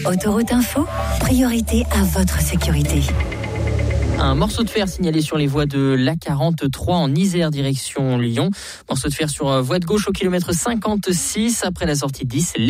Autoroute Info, priorité à votre sécurité. Un morceau de fer signalé sur les voies de l'A43 en Isère direction Lyon. Morceau de fer sur voie de gauche au kilomètre 56 après la sortie 10.